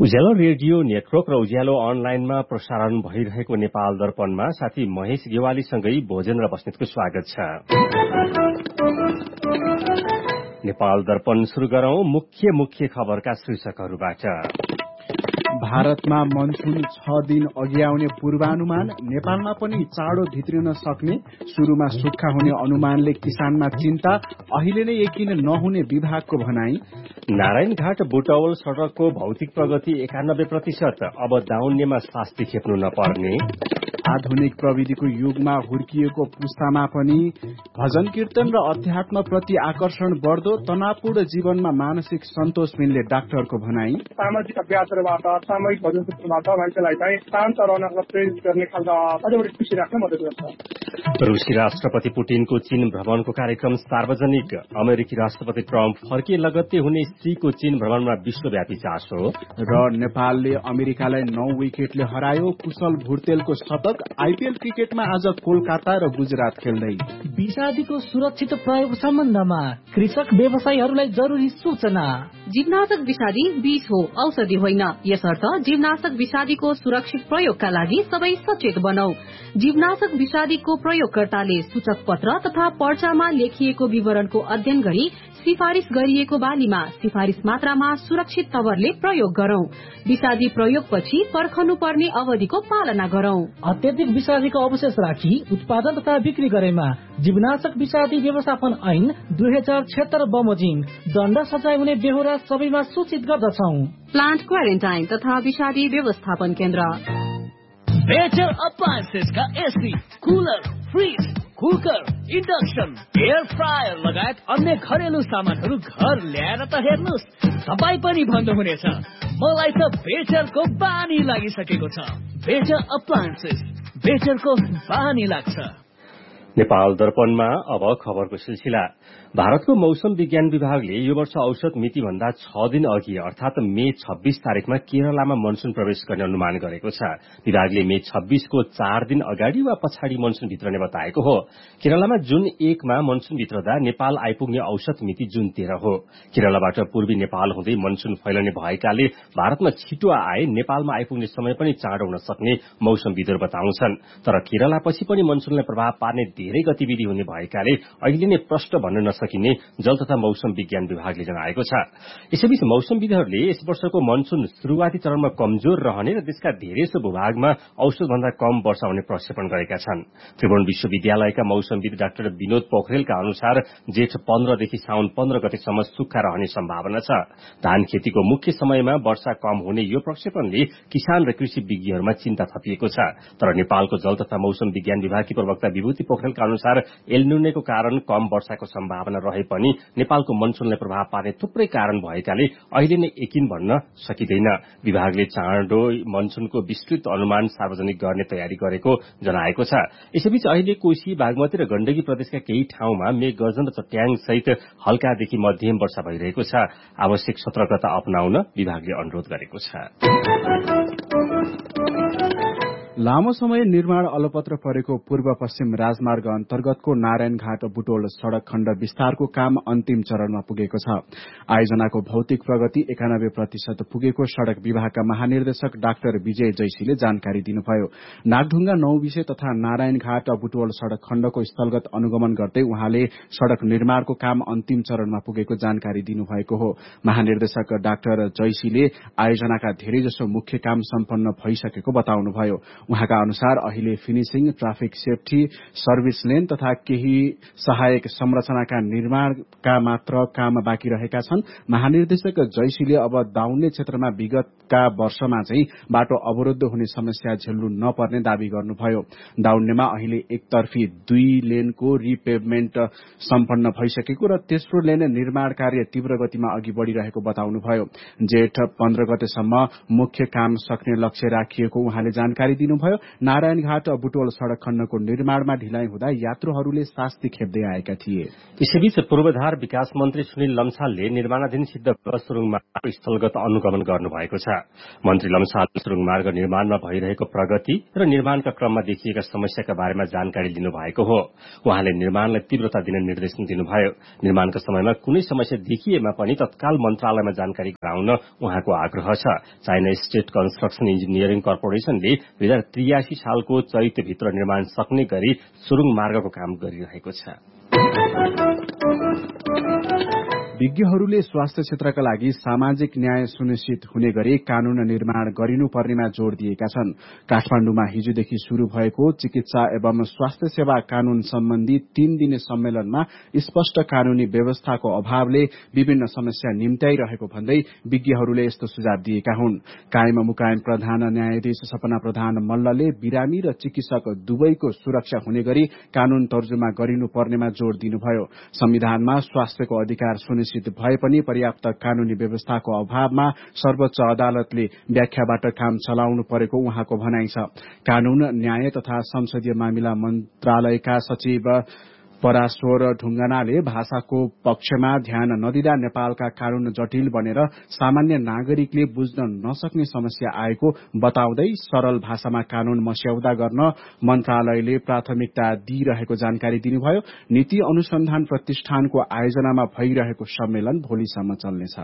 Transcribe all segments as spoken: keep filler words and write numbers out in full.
उज्यालो radio network र उज्यालो अनलाइनमा प्रसारण भइरहेको नेपाल दर्पणमा साथी महेश गेवालीसँगै भोजेन्द्र बस्नेतको स्वागत छ। नेपाल दर्पण शुरू गरौं मुख्य मुख्य खबरका शीर्षकहरूबाट। भारतमा मनसुन छ दिन अघि आउने पूर्वानुमान, नेपालमा पनि चाँडो भित्रिन सक्ने, सुरुमा सुक्खा हुने अनुमानले किसानमा चिन्ता, अहिले नै यकिन नहुने विभागको भनाई। नारायणघाट बुटवल सड़कको भौतिक प्रगति एकानब्बे प्रतिशत, अब दाउन्नेमा शास्ति खेप्नु नपर्ने। आधुनिक प्रविधिको युगमा हुर्किएको पुस्तामा पनि भजन कीर्तन र अध्यात्म प्रति आकर्षण बढ्दो, तनावपूर्ण जीवनमा मानसिक सन्तोष मिल्ने डाक्टरको भनाई। सामाजिक अभ्यासहरूबाट, सामूहिक भजन कीर्तनबाट मान्छेलाई चाहिँ शान्त रहन प्रेरित गर्ने खालका अझ बढी खुसी राख्न मद्दत गर्छ। रुसी राष्ट्रपति पुटिनको चीन भ्रमणको कार्यक्रम सार्वजनिक, अमेरिकी राष्ट्रपति ट्रम्प फर्किए लगत्तै हुने सीको चीन भ्रमणमा विश्वव्यापी चासो। र नेपालले अमेरिकालाई नौ विकेटले हरायो, कुशल भुर्तेलको शतक। आईपीएल क्रिकेटमा आज कोलकाता र गुजरात खेल्दै। विषादीको सुरक्षित प्रयोग सम्बन्धमा कृषक व्यवसायीहरूलाई जरुरी सूचना। जीवनाशक विषादी विष हो, औषधि होइन, यसर्थ जीवनाशक विषादीको सुरक्षित प्रयोगका लागि सबै सचेत बनौ। जीवनाशक विषादीको प्रयोगकर्ताले सूचक पत्र तथा पर्चामा लेखिएको विवरणको अध्ययन गरी सिफारिश गरिएको बालीमा सिफारिश मात्रामा सुरक्षित तवरले प्रयोग गरौं। विषादी प्रयोगपछि पर्खनु पर्ने अवधिको पालना गरौं। अत्यधिक विषादीको अवशेष राखी उत्पादन तथा बिक्री गरेमा जीवनाशक विषादी व्यवस्थापन ऐन दुई हजार छत्तर बमोजिम दण्ड सजाय हुने बेहोरा सबैमा सूचित गर्दछौ। प्लान्ट क्वारेन्टाइन तथा विषादी व्यवस्थापन केन्द्र। Better अप्लायन्सेसका AC, cooler, fridge, cooker, induction, air fryer लगायत अन्य घरेलु सामानहरू घर ल्याएर त हेर्नुहोस्, तपाईँ पनि भन्नुहुनेछ मलाई त बेटरको बानी लागिसकेको छ। बेटर अप्लायन्सेस, बेटरको बानी लाग्छ। नेपाल दर्पणमा अब खबरको सिलसिला। भारतको मौसम विज्ञान विभागले यो वर्ष औसत मिति भन्दा छ दिन अघि अर्थात मे छब्बीस तारिकमा केरलामा मनसुन प्रवेश गर्ने अनुमान गरेको छ। विभागले मे छब्बीसको चार दिन अगाडि वा पछाडि मनसुन भित्रने बताएको हो। केरलामा जुन एकमा मनसुन भित्रदा नेपाल आइपुग्ने औसत मिति जुन तेह्र हो। केरलाबाट पूर्वी नेपाल हुँदै मनसुन फैलने भएकाले भारतमा छिटो आए नेपालमा आइपुग्ने समय पनि चाँडो हुन सक्ने मौसमविदहरू बताउँछन्। तर केरलापछि पनि मनसुनलाई प्रभाव पार्ने धेरै गतिविधि हुने भएकाले अहिले नै प्रष्ट भन्न नसकिने जल तथा मौसम विज्ञान विभागले जनाएको छ। यसैबीच मौसमविदहरूले यस वर्षको मनसुन शुरूआती चरणमा कमजोर रहने र देशका धेरैसो भूभागमा औसतभन्दा कम वर्षा हुने प्रक्षेपण गरेका छन्। त्रिभुवन विश्वविद्यालयका मौसमविद डाक्टर विनोद पोखरेलका अनुसार जेठ पन्ध्रदेखि साउन पन्ध्र गतेसम्म सुक्खा रहने सम्भावना छ। धान खेतीको मुख्य समयमा वर्षा कम हुने यो प्रक्षेपणले किसान र कृषि विज्ञहरूमा चिन्ता थपिएको छ। तर नेपालको जल तथा मौसम विज्ञान विभागकी प्रवक्ता विभूति पोखरेलका अनुसार एलनिनोको कारण कम वर्षाको सम्भावना रहे पनि नेपालको मनसुनलाई प्रभाव पार्ने थुप्रै कारण भएकाले अहिले नै यकिन भन्न सकिँदैन। विभागले चाँडो मनसुनको विस्तृत अनुमान सार्वजनिक गर्ने तयारी गरेको जनाएको छ। यसैबीच अहिले कोशी, बागमती र गण्डकी प्रदेशका केही ठाउँमा मेघ गर्जन र चट्याङ सहित हल्कादेखि मध्यम वर्षा भइरहेको छ। आवश्यक सतर्कता अपनाउन विभागले अनुरोध गरेको छ। लामो समय निर्माण अलपत्र परेको पूर्व पश्चिम राजमार्ग अन्तर्गतको नारायणघाट बुटोल सड़क खण्ड विस्तारको काम अन्तिम चरणमा पुगेको छ। आयोजनाको भौतिक प्रगति एकानब्बे प्रतिशत पुगेको सड़क विभागका महानिर्देशक डाक्टर विजय जैसीले जानकारी दिनुभयो। नागढुङ्गा नौ विषय तथा नारायणघाट बुटोल सड़क खण्डको स्थलगत अनुगमन गर्दै उहाँले सड़क निर्माणको काम अन्तिम चरणमा पुगेको जानकारी दिनुभएको हो। महानिर्देशक डाक्टर जैसीले आयोजनाका धेरैजसो मुख्य काम सम्पन्न भइसकेको बताउनुभयो। उहाँका अनुसार अहिले finishing, traffic safety, service lane तथा केही सहायक संरचनाका निर्माणका मात्र काम बाँकी रहेका छन्। महानिर्देशक जैसीले अब दाउन्ने क्षेत्रमा विगतका वर्षमा चाहिँ बाटो अवरुद्ध हुने समस्या झेल्नु नपर्ने दावी गर्नुभयो। दाउन्नेमा अहिले एकतर्फी दुई लेनको रिपेभमेन्ट सम्पन्न भइसकेको र तेस्रो लेन निर्माण कार्य तीव्र गतिमा अघि बढ़िरहेको बताउनुभयो। जेठ पन्ध्र गतेसम्म मुख्य काम सक्ने लक्ष्य राखिएको उहाँले जानकारी दिनु दिनुभयो। नारायणघाट बुटोल सड़क खण्डको निर्माणमा ढिलाइ हुँदा यात्रुहरूले शास्ति खेप्दै आएका थिए। यसैबीच पूर्वाधार विकास मन्त्री सुनिल लम्सालले निर्माणाधीन सिद्धगंगा सुरुङ मार्ग स्थलगत अनुगमन गर्नुभएको छ। मन्त्री लम्सालले सुरुङ मार्ग निर्माणमा भइरहेको प्रगति र निर्माणका क्रममा देखिएका समस्याका बारेमा जानकारी लिनुभएको हो। उहाँले निर्माणलाई तीव्रता दिन निर्देशन दिनुभयो। निर्माणका समयमा कुनै समस्या देखिएमा पनि तत्काल मन्त्रालयमा जानकारी गराउन उहाँको आग्रह छ। चाइना स्टेट कन्स्ट्रक्सन इन्जिनियरिङ कर्पोरेशनले दुई हजार त्रियासी सालको चैतभित्र निर्माण सक्ने गरी सुरुङ मार्गको काम गरिरहेको छ। विज्ञहरूले स्वास्थ्य क्षेत्रका लागि सामाजिक न्याय सुनिश्चित हुने गरी कानून निर्माण गरिनुपर्नेमा जोड़ दिएका छन्। काठमाडौँमा हिजोदेखि शुरू भएको चिकित्सा एवं स्वास्थ्य सेवा कानून सम्बन्धी तीन दिने सम्मेलनमा स्पष्ट कानूनी व्यवस्थाको अभावले विभिन्न समस्या निम्त्याइरहेको भन्दै विज्ञहरूले यस्तो सुझाव दिएका हुन्। कायम मुकायम प्रधान न्यायाधीश सपना प्रधान मल्लले बिरामी र चिकित्सक दुवैको सुरक्षा हुने गरी कानून तर्जुमा गरिनुपर्नेमा जोड़ दिनुभयो। संविधानमा स्वास्थ्यको अधिकार सुनिश्चित भए पनि पर्याप्त कानूनी व्यवस्थाको अभावमा सर्वोच्च अदालतले व्याख्याबाट काम चलाउनु परेको उहाँको भनाइ छ। कानून न्याय तथा संसदीय मामिला मन्त्रालयका सचिव पराश्वर ढुङ्गानाले भाषाको पक्षमा ध्यान नदिँदा नेपालका कानून जटिल बनेर सामान्य नागरिकले बुझ्न नसक्ने समस्या आएको बताउँदै सरल भाषामा कानून मस्यौदा गर्न मन्त्रालयले प्राथमिकता दिइरहेको जानकारी दिनुभयो। नीति अनुसन्धान प्रतिष्ठानको आयोजनामा भइरहेको सम्मेलन भोलिसम्म चल्नेछ।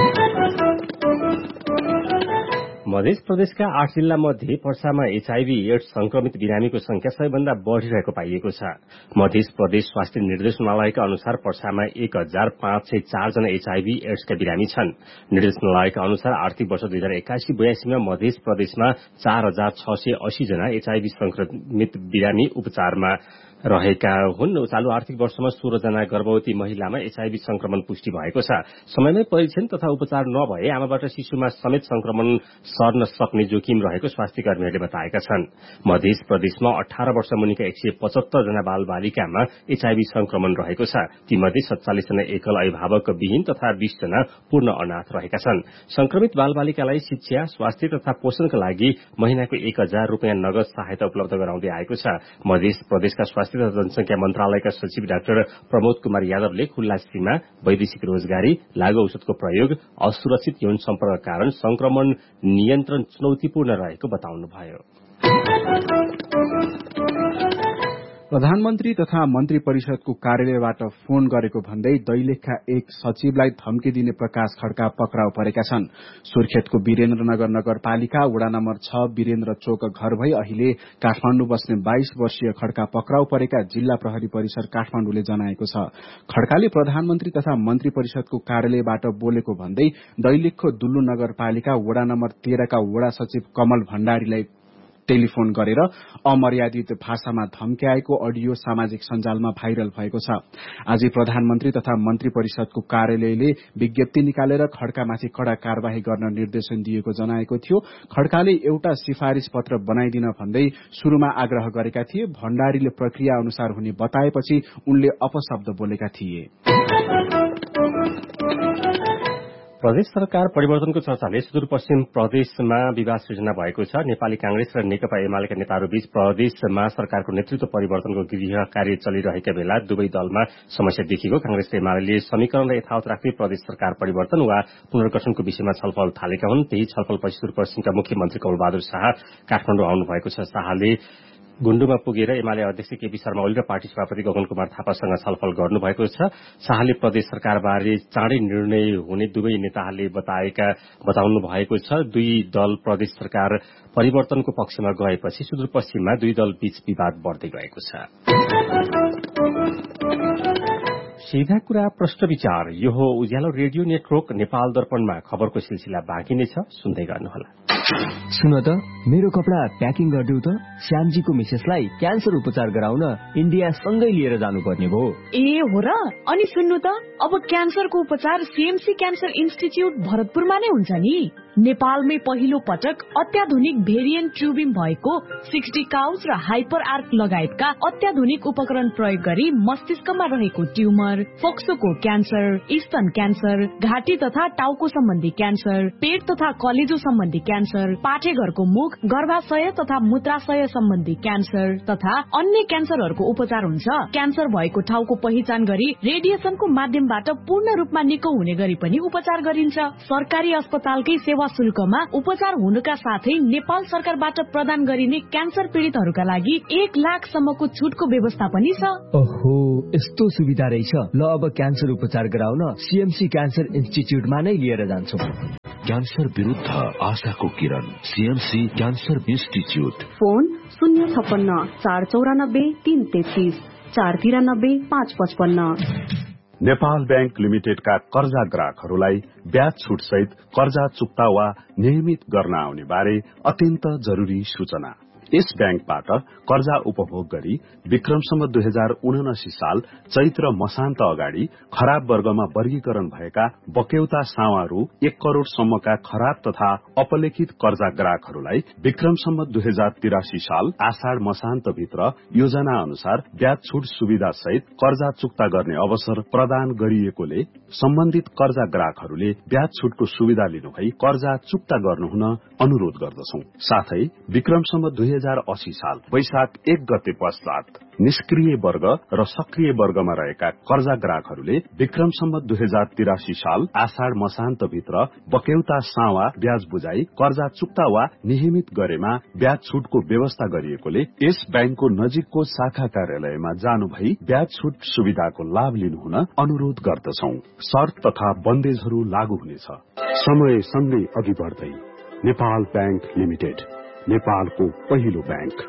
मध्य प्रदेशका आठ जिल्ला मध्ये पर्सामा एचआईभी एड्स संक्रमित बिरामीको संख्या सबैभन्दा बढ़िरहेको पाइएको छ। मध्य प्रदेश स्वास्थ्य निर्देशनालयका अनुसार पर्सामा एक हजार पाँच सय चार जना एचआईभी एड्सका बिरामी छन्। निर्देशनालयका अनुसार आर्थिक वर्ष दुई हजार एक्कासी बयासीमा मध्य प्रदेशमा चार हजार छ सय अस्सी जना एचआईभी संक्रमित बिरामी उपचारमा रहेका हुन्। चालू आर्थिक वर्षमा सोह्र जना गर्भवती महिलामा एचआईभी संक्रमण पुष्टि भएको छ। समयमै परीक्षण तथा उपचार नभए आमाबाट शिशुमा समेत संक्रमण सर्न सक्ने जोखिम रहेको स्वास्थ्य कर्मीहरूले बताएका छन्। मध्य प्रदेशमा अठार वर्ष मुनिका एक सय पचहत्तर जना बाल बालिकामा एचआईभी संक्रमण रहेको छ। तीमध्ये सत्तालिस जना एकल अभिभावक विहीन तथा बीस जना पूर्ण अनाथ रहेका छन्। संक्रमित बाल बालिकालाई शिक्षा, स्वास्थ्य तथा पोषणका लागि महिनाको एक हजार रूपियाँ नगद सहायता उपलब्ध गराउँदै आएको छ। मध्य प्रदेशका स्वास्थ्य तथा जनसंख्या मन्त्रालयका सचिव डाक्टर प्रमोद कुमार यादवले खुल्ला सीमा, वैदेशिक रोजगारी, लागू औषधको प्रयोग, असुरक्षित यौन सम्पर्कका कारण संक्रमण नियन्त्रण चुनौतीपूर्ण रहेको बताउनुभयो। प्रधानमन्त्री तथा मन्त्री परिषदको कार्यालयबाट फोन गरेको भन्दै दैलेखका एक सचिवलाई धम्की दिने प्रकाश खड्का पक्राउ परेका छन्। सुर्खेतको वीरेन्द्रनगर नगरपालिका वडा नम्बर छ वीरेन्द्र चोक घर भई अहिले काठमाडौँ बस्ने बाइस वर्षीय खड्का पक्राउ परेका जिल्ला प्रहरी परिसर काठमाडौँले जनाएको छ। खड्काले प्रधानमन्त्री तथा मन्त्री परिषदको कार्यालयबाट बोलेको भन्दै दैलेखको दुल्लु नगरपालिका वडा नम्बर तेह्रका वडा सचिव कमल भण्डारीलाई टेलिफोन गरेर अमर्यादित भाषामा धम्क्याएको अडियो सामाजिक सञ्जालमा भाइरल भएको छ। आज प्रधानमन्त्री तथा मन्त्री परिषदको कार्यालयले विज्ञप्ति निकालेर खड्कामाथि कड़ा कार्यवाही गर्न निर्देशन दिएको जनाएको थियो। खड्काले एउटा सिफारिश पत्र बनाइदिन भन्दै शुरूमा आग्रह गरेका थिए। भण्डारीले प्रक्रिया अनुसार हुने बताएपछि उनले अपशब्द बोलेका थिए। प्रदेश सरकार परिवर्तनको चर्चाले सुदूरपश्चिम प्रदेशमा विवाद सृजना भएको छ। नेपाली कांग्रेस र नेकपा एमालेका नेताहरूबीच प्रदेशमा सरकारको नेतृत्व परिवर्तनको गृह कार्य चलिरहेका बेला दुवै दलमा समस्या देखिएको। कांग्रेस र एमाले समीकरणलाई यथावत राख्दै प्रदेश सरकार परिवर्तन वा पुनर्गठनको विषयमा छलफल थालेका हुन्। त्यही छलफलपछि सुदूरपश्चिमका मुख्यमन्त्री कमलबहादुर शाह काठमाडौँ आउनु भएको छ। शाहले गुण्डुमा पुगेर एमाले अध्यक्ष केपी शर्मा ओली र पार्टी सभापति गगन कुमार थापासँग छलफल गर्नुभएको छ। शाहले प्रदेश सरकारबारे चाँडै निर्णय हुने दुवै नेताहरूले बताएका बताउनु भएको छ। दुई दल प्रदेश सरकार परिवर्तनको पक्षमा गएपछि सुदूरपश्चिममा दुई दल बीच विवाद बढ्दै गएको छ। सीधा कुरा प्रश्न विचार यो हो उज्यालो रेडियो नेटवर्क नेपाल दर्पणमा खबरको सिलसिला बाँकी नै छ, सुन्दै गर्नुहोला। सुन त मेरो कपडा प्याकिङ गरिदेऊ त, श्यामजीको मिसेसलाई क्यान्सर उपचार गराउन इन्डिया सँगै लिएर जानुपर्ने भयो। ए हो र? अनि सुन्नु त अब क्यान्सरको उपचार सीएमसी क्यान्सर इन्स्टिच्युट भरतपुरमा नै हुन्छ नि। नेपालमै पहिलो पटक अत्याधुनिक भेरिएन्ट ट्युबिङ भएको सिक्सटी काउच र हाइपर आर्क लगायतका अत्याधुनिक उपकरण प्रयोग गरी मस्तिष्कमा रहेको ट्युमर, फोक्सोको क्यान्सर, स्तन क्यान्सर, घाँटी तथा टाउको सम्बन्धी क्यान्सर, पेट तथा कलेजो सम्बन्धी क्यान्सर, पाठेघरको मुख, गर्भाशय तथा मूत्राशय सम्बन्धी क्यान्सर तथा अन्य क्यान्सरहरूको उपचार हुन्छ। क्यान्सर भएको ठाउँको पहिचान गरी रेडिएसनको माध्यमबाट पूर्ण रूपमा निको हुने गरी पनि उपचार गरिन्छ। सरकारी अस्पतालकै सेवा शुल्कमा उपचार हुनुका साथै नेपाल सरकारबाट प्रदान गरिने क्यान्सर पीड़ितहरूका लागि एक लाख सम्मको छुटको व्यवस्था पनि छ। ओहो, यस्तो सुविधा रहेछ। ल अब क्यान्सर उपचार गराउन सीएमसी क्यान्सर इन्स्टिच्युटमा नै लिएर जान्छौ। क्यान्सर विरुद्ध आशाको किरण, सीएमसी क्यान्सर इन्स्टिच्युट। फोन शून्य छप्पन्न चार चौरानब्बे तीन तेत्तीस चार तिरानब्बे पाँच पचपन्न। नेपाल बैंक लिमिटेडका कर्जा ग्राहकहरूलाई ब्याज छुट सहित कर्जा चुक्ता वा नियमित गर्न आउने बारे अत्यन्त जरूरी सूचना। यस बैंकबाट कर्जा उपभोग गरी विक्रमसम्म दुई हजार उनासी साल चैत्र मसान्त अगाडि खराब वर्गमा वर्गीकरण भएका बक्यौता सावा रु एक करोड़ सम्मका खराब तथा अपलेखित कर्जा ग्राहकहरूलाई विक्रमसम्म दुई हजार तिरासी साल आषाढ़ मसान्त भित्र योजना अनुसार ब्याज छुट सुविधा सहित कर्जा चुक्ता गर्ने अवसर प्रदान गरिएकोले सम्बन्धित कर्जा ग्राहकहरूले ब्याज छुटको सुविधा लिनुभई कर्जा चुक्ता गर्नुहुन अनुरोध गर्दछौं। साथै विक्रमसम्म दुई हजार अस्सी साल वैशाख एक गते पश्चात निष्क्रिय वर्ग र सक्रिय वर्गमा रहेका कर्जा ग्राहकहरूले विक्रमसम्म दुई हजार तिरासी साल आषाढ़ मसान्त भित्र बक्यौता सावा ब्याज बुझाई कर्जा चुक्ता वा नियमित गरेमा ब्याज छुटको व्यवस्था गरिएकोले यस बैंकको नजिकको शाखा कार्यालयमा जानु भई ब्याज छुट सुविधाको लाभ लिनुहुन अनुरोध गर्दछौं। शर्त तथा बन्देजहरू लागू हुनेछ। समय सँगै अघि बढ्दै नेपाल बैंक लिमिटेड, नेपालको पहिलो बैंक।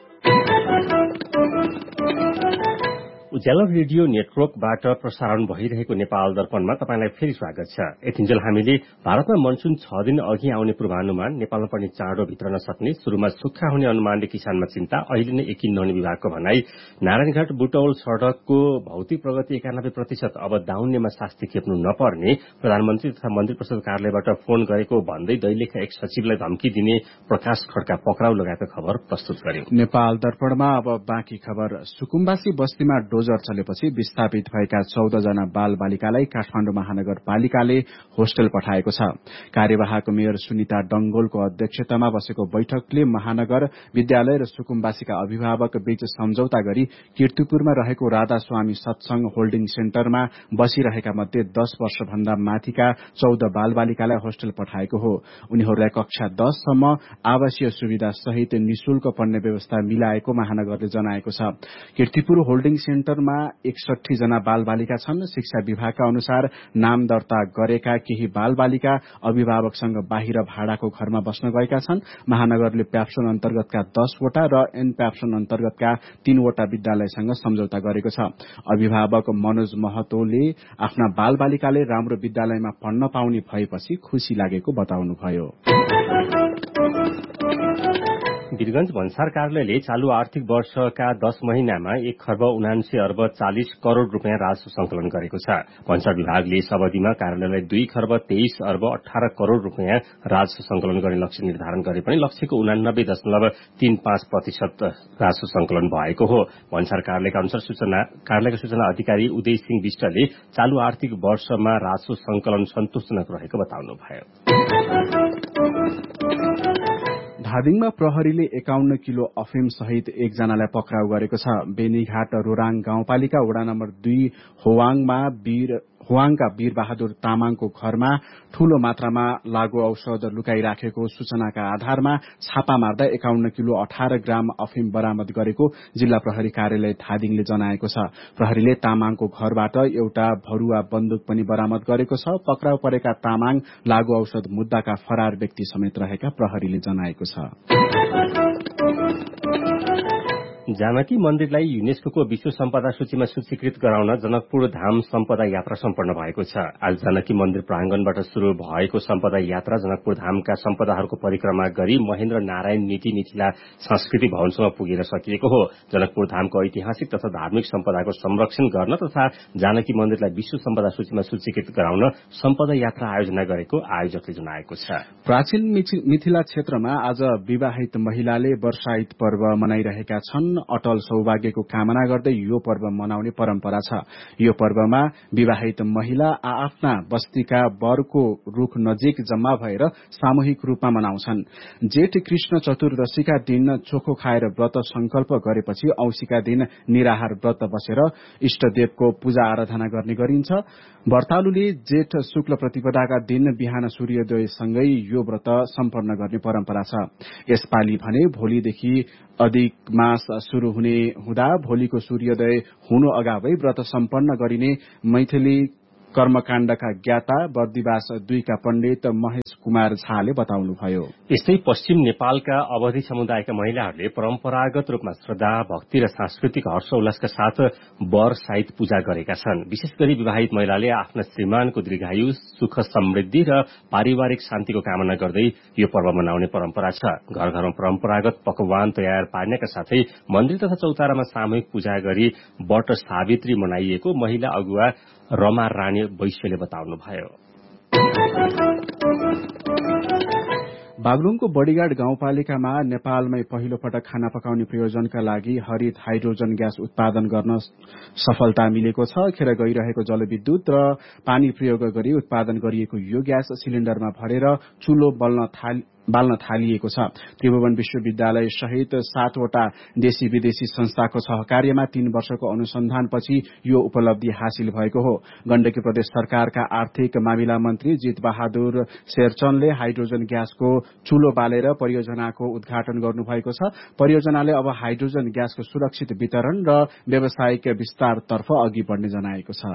उज्यालो रेडियो नेटवर्कबाट प्रसारण भइरहेको नेपाल दर्पणमा तपाईंलाई फेरि स्वागत छ। यतिन्जेल हामीले भारतमा मनसून छ दिन अघि आउने पूर्वानुमान, नेपालमा पनि चाँडो भित्र नसक्ने, शुरूमा सुक्खा हुने अनुमानले किसानमा चिन्ता, अहिले नै यकिन नहुने विभागको भनाई, नारायणघाट बुटौल सड़कको भौतिक प्रगति एकानब्बे प्रतिशत, अब दाउन्नेमा शास्ति खेप्नु नपर्ने, प्रधानमन्त्री तथा मन्त्री परिषद कार्यालयबाट फोन गरेको भन्दै दैलेखका एक सचिवलाई धम्की दिने प्रकाश खड्का पक्राउ लगाएको खबर प्रस्तुत गर्यो। नेपाल दर्पणमा अब बाँकी खबर। सुकुम्बासी बस्तीमा डोजर चलेपछि विस्थापित भएका चौध जना बाल बालिकालाई काठमाडौँ महानगरपालिकाले होस्टेल पठाएको छ। कार्यवाहक मेयर सुनिता डंगोलको अध्यक्षतामा बसेको बैठकले महानगर विद्यालय र सुकुम्बासीका अभिभावक बीच सम्झौता गरी कीर्तिपुरमा रहेको राधा स्वामी सत्संग होल्डिङ सेन्टरमा बसिरहेका मध्ये दस वर्ष भन्दा माथिका चौध बाल बालिकालाई होस्टेल पठाएको हो। उनीहरूलाई कक्षा दससम्म आवासीय सुविधा सहित निशुल्क पढ्ने व्यवस्था मिलाएको महानगरले जनाएको छ। कीर्तिपुर होल्डिङ सेन्टरमा एकसठी जना बाल बालिका छन्। शिक्षा विभागका अनुसार नाम दर्ता गरेका केही बाल बालिका अभिभावकसँग बाहिर भाडाको घरमा बस्न गएका छन्। महानगरले प्याप्सन अन्तर्गतका दसवटा र एन प्याप्सन अन्तर्गतका तीनवटा विद्यालयसँग सम्झौता गरेको छ। अभिभावक मनोज महतोले आफ्ना बाल बालिकाले राम्रो विद्यालयमा पढ्न पाउने भएपछि खुशी लागेको बताउनुभयो। वीरगंज भन्सार कार्यालयले चालू आर्थिक वर्षका दस महिनामा एक खर्ब उनान्से अर्ब चालिस करोड़ रूपियाँ राजस्व संकलन गरेको छ। भन्सार विभागले यस अवधिमा कार्यालयलाई दुई खर्ब तेइस अर्ब अठार करोड़ रूपियाँ राजस्व संकलन गर्ने लक्ष्य निर्धारण गरे पनि लक्ष्यको उनानब्बे दशमलव तीन पाँच प्रतिशत राजस्व संकलन भएको हो। भन्सार कार्यालयका अनुसार सूचना कार्यालयका सूचना अधिकारी उदय सिंह विष्टले चालू आर्थिक वर्षमा राजस्व संकलन सन्तोषजनक रहेको बताउनुभयो। धादिङमा प्रहरीले एकाउन्न किलो अफिम सहित एकजनालाई पक्राउ गरेको छ। बेनीघाट रोराङ गाउँपालिका वडा नम्बर दुई होवाङमा वीर होवाङका वीर बहादुर तामाङको घरमा ठूलो मात्रामा लागू औषध लुकाइराखेको सूचनाका आधारमा छापा मार्दा एकाउन्न किलो अठार ग्राम अफिम बरामद गरेको जिल्ला प्रहरी कार्यालय धादिङले जनाएको छ। प्रहरीले तामाङको घरबाट एउटा भरुवा बन्दुक पनि बरामद गरेको छ। पक्राउ परेका तामाङ लागू औषध मुद्दाका फरार व्यक्ति समेत रहेका प्रहरीले जनाएको छ। जानकी मन्दिरलाई युनेस्को विश्व सम्पदा सूचीमा सूचीकृत गराउन जनकपुर धाम सम्पदा यात्रा सम्पन्न भएको छ। आज जानकी मन्दिर प्राङ्गणबाट शुरू भएको सम्पदा यात्रा जनकपुर धामका सम्पदाहरूको परिक्रमा गरी महेन्द्र नारायण नीति मिथिला संस्कृति भवनसम्म पुगेर सकिएको हो। जनकपुर धामको ऐतिहासिक तथा धार्मिक सम्पदाको संरक्षण गर्न तथा जानकी मन्दिरलाई विश्व सम्पदा सूचीमा सूचीकृत गराउन सम्पदा यात्रा आयोजना गरेको आयोजकले जनाएको छ। प्राचीन मिथिला क्षेत्रमा आज विवाहित महिलाले वर्षाइत पर्व मनाइरहेका छन्। अटल सौभाग्यको कामना गर्दै यो पर्व मनाउने परम्परा छ। यो पर्वमा विवाहित महिला आफ्ना बस्तीका वरको रूख नजिक जम्मा भएर सामूहिक रूपमा मनाउँछन्। जेठ कृष्ण चतुर्दशीका दिन चोखो खाएर व्रत संकल्प गरेपछि औँसीका दिन निराहार व्रत बसेर इष्टदेवको पूजा आराधना गर्ने गरिन्छ। व्रतालुले जेठ शुक्ल प्रतिपदाका दिन बिहान सूर्योदयसँगै यो व्रत सम्पन्न गर्ने परम्परा छ। यसपालि भने भोलिदेखि अधिक मास शुरू हुने हुँदा भोलिको सूर्योदय हुनु अगावै व्रत सम्पन्न गरिने मैथिली कर्मकाण्डका ज्ञाता बर्दिवास दुईका पण्डित महेश कुमार झाले बताउनुभयो। यस्तै पश्चिम नेपालका अवधि समुदायका महिलाहरूले परम्परागत रूपमा श्रद्धा भक्ति र सांस्कृतिक हर्षोल्लासका साथ वर सहित पूजा गरेका छन्। विशेष गरी विवाहित महिलाले आफ्ना श्रीमानको दीर्घायु सुख समृद्धि र पारिवारिक शान्तिको कामना गर्दै यो पर्व मनाउने परम्परा छ। घर घरमा परम्परागत पकवान तयार पार्नका साथै मन्दिर तथा चौतारामा सामूहिक पूजा गरी वट सावित्री मनाइएको महिला अगुवा रमा रानी वैश्यले बताउनुभयो। बागलुङको बडीगाड गाउँपालिकामा नेपालमै पहिलो पटक खाना पकाउने प्रयोजनका लागि हरित हाइड्रोजन ग्यास उत्पादन गर्न सफलता मिलेको छ। खेर गइरहेको जलविद्युत र पानी प्रयोग गरी उत्पादन गरिएको यो ग्यास सिलिण्डरमा भरेर चुलो बल्न थाल बाल्न थालिएको छ। त्रिभुवन विश्वविद्यालय सहित सातवटा देशी विदेशी संस्थाको सहकार्यमा तीन वर्षको अनुसन्धानपछि यो उपलब्धि हासिल भएको हो। गण्डकी प्रदेश सरकारका आर्थिक मामिला मन्त्री जित बहादुर शेरचनले हाइड्रोजन ग्यासको चुलो बालेर परियोजनाको उद्घाटन गर्नुभएको छ। परियोजनाले अब हाइड्रोजन ग्यासको सुरक्षित वितरण र व्यावसायिक विस्तारतर्फ अघि बढ्ने जनाएको छ।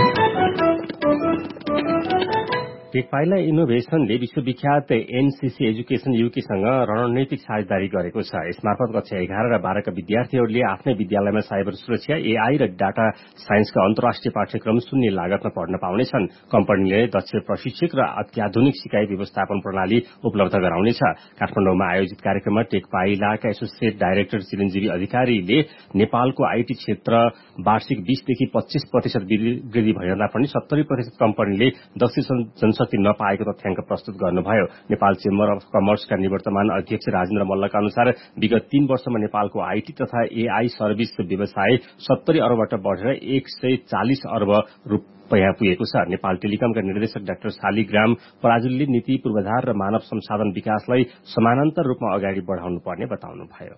टेकपाइला इनोभेशनले विश्वविख्यात एनसीसी एजुकेशन युकेसँग रणनीतिक साझेदारी गरेको छ। यसमार्फत कक्षा एघार र बाह्रका विद्यार्थीहरूले आफ्नै विद्यालयमा साइबर सुरक्षा, एआई र डाटा साइन्सका अन्तर्राष्ट्रिय पाठ्यक्रम शून्य लागतमा पढ्न पाउनेछन्। कम्पनीले दक्ष प्रशिक्षक र अत्याधुनिक सिकाइ व्यवस्थापन प्रणाली उपलब्ध गराउनेछ। काठमाडौँमा आयोजित कार्यक्रममा टेकपाइलाका एसोसिएट डाइरेक्टर चिरञ्जीवी अधिकारीले नेपालको आईटी क्षेत्र वार्षिक बीसदेखि पच्चीस प्रतिशत वृद्धि भइरहँदा पनि सत्तरी प्रतिशत कम्पनीले दक्ष जनशक्ति नपाएको तथ्याङ्क प्रस्तुत गर्नुभयो। नेपाल चेम्बर अफ कमर्सका निवर्तमान अध्यक्ष राजेन्द्र मल्लका अनुसार विगत तीन वर्षमा नेपालको आईटी तथा एआई सर्भिस व्यवसाय सत्तरी अरबबाट बढेर एक सय चालिस अर्ब रूपियाँ पुगेको छ। नेपाल टेलिकमका निर्देशक डाक्टर शालिग्राम पराजुलीले नीति पूर्वाधार र मानव संसाधन विकासलाई समानान्तर रूपमा अगाडि बढाउनु पर्ने बताउनुभयो।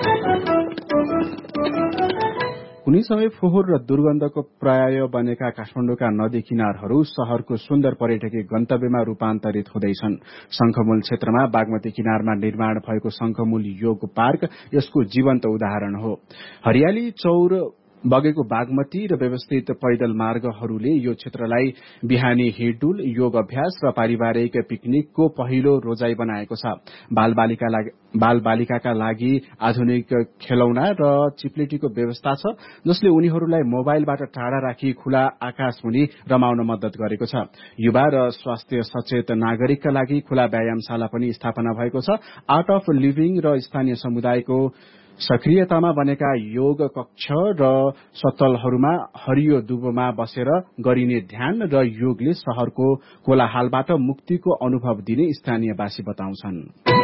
कुनै समय फोहोर र दुर्गन्धको पर्याय बनेका काठमाडौँका नदी किनारहरू शहरको सुन्दर पर्यटकीय गन्तव्यमा रूपान्तरित हुँदैछन्। शंखमूल क्षेत्रमा बागमती किनारमा निर्माण भएको शंखमूल योग पार्क यसको जीवन्त उदाहरण हो। हरियाली चौर बगेको बागमती र व्यवस्थित पैदल मार्गहरूले यो क्षेत्रलाई बिहानी हिँडडुल, योग अभ्यास र पारिवारिक पिकनिकको पहिलो रोजाई बनाएको छ। बालबालिका बालबालिकाका लागि आधुनिक खेलौना र चिप्लेटीको व्यवस्था छ, जसले उनीहरूलाई मोबाइलबाट टाढा राखी खुला आकाशमुनि रमाउन मद्दत गरेको छ। युवा र स्वास्थ्य सचेत नागरिकका लागि खुला व्यायामशाला पनि स्थापना भएको छ। आर्ट अफ लिभिङ र स्थानीय समुदायको सक्रियतामा बनेका योग कक्ष र सतलहरूमा हरियो दुबोमा बसेर गरिने ध्यान र योगले शहरको कोलाहालबाट मुक्तिको अनुभव दिने स्थानीयवासी बताउँछन्।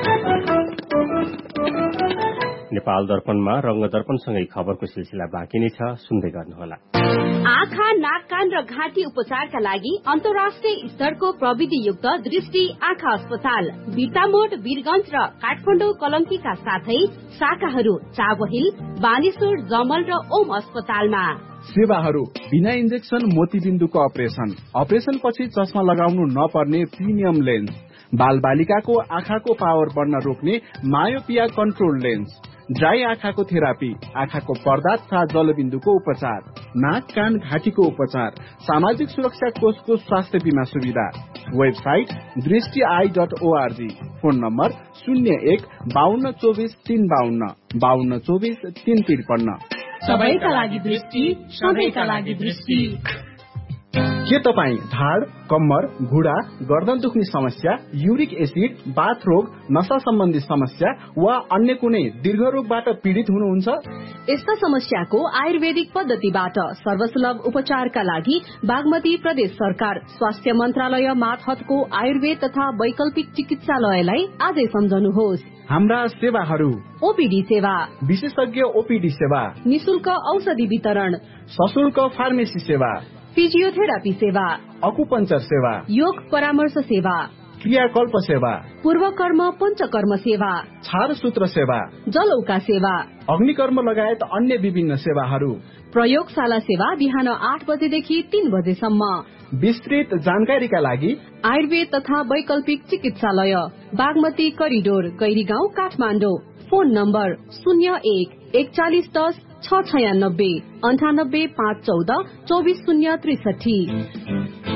नेपाल दर्पणमा रंग दर्पणसँगै खबरको सिलसिला बाँकी नै छ, सुन्दै गर्नुहोला। आँखा, नाक, कान र घाँटी उपचारका लागि अन्तर्राष्ट्रिय स्तरको प्रविधियुक्त दृष्टि आँखा अस्पताल बिर्तामोड, वीरगंज र काठमाडौँ कलंकीका साथै शाखाहरू चाबहिल, बानेश्वर, जमल र ओम अस्पतालमा। सेवाहरू बिना इन्जेक्सन मोतीबिन्दुको अपरेशन, अपरेशन पछि चस्मा लगाउनु नपर्ने प्रिमियम लेन्स, बाल बालिकाको आँखाको पावर बढ्न रोक्ने मायोपिया कन्ट्रोल लेन्स, ड्राई आँखाको थेरापी, आँखाको पर्दा तथा जलबिन्दुको उपचार, नाक, कान, घाँटीको उपचार, सामाजिक सुरक्षा कोषको स्वास्थ्य बीमा सुविधा, वेबसाइट दृष्टि I dot ORG. Phone number शून्य एक बाहन्न चौबिस तीन बाहन्न बाहन्न चौबिस तीन त्रिपन्न। सबैका लागि दृष्टि, सबैका लागि दृष्टि। के तपाईँ ढाड, कम्मर, घुँडा, गर्दन दुख्ने समस्या, युरिक एसिड, बाथ रोग, नशा सम्बन्धी समस्या वा अन्य कुनै दीर्घ रोगबाट पीड़ित हुनुहुन्छ? यस्ता समस्याको आयुर्वेदिक पद्धतिबाट सर्वसुलभ उपचारका लागि बागमती प्रदेश सरकार स्वास्थ्य मन्त्रालय मातहतको आयुर्वेद तथा वैकल्पिक चिकित्सालयलाई आजै सम्झनुहोस्। हाम्रा सेवाहरू: ओपीडी सेवा, विशेषज्ञ ओपीडी सेवा, निशुल्क औषधि वितरण, सशुल्क फार्मेसी सेवा, फिजियोथेरापी सेवा, अकुपञ्चर सेवा, योग परामर्श सेवा, क्रियाकल्प सेवा, पूर्वकर्म पञ्चकर्म सेवा, छारसूत्र सेवा, जलौका सेवा, अग्निकर्म लगायत अन्य विभिन्न सेवाहरू। प्रयोगशाला सेवा बिहान आठ बजेदेखि तीन बजेसम्म। विस्तृत जानकारीका लागि आयुर्वेद तथा वैकल्पिक चिकित्सालय, Bagmati corridor, Gairigaun, Kathmandu. Phone number शून्य एक एकचालिस दस छ छयानब्बे अन्ठानब्बे पाँच चौध चौबिस शून्य त्रिसठी।